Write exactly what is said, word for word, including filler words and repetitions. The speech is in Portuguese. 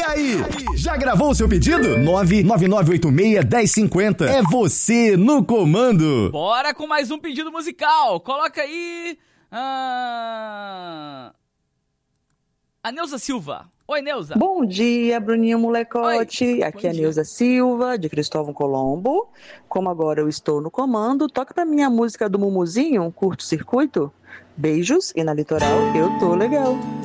aí, já gravou o seu pedido? nove nove nove oito seis, um zero cinco zero. É você no comando. Bora com mais um pedido musical. Coloca aí... Ah... A Neuza Silva. Oi, Neuza. Bom dia, Bruninho Molecote. Oi. Aqui Bom é a dia. Neuza Silva, de Cristóvão Colombo. Como agora eu estou no comando, toca pra mim a música do Mumuzinho, Curto Circuito. Beijos e na Litoral eu tô legal.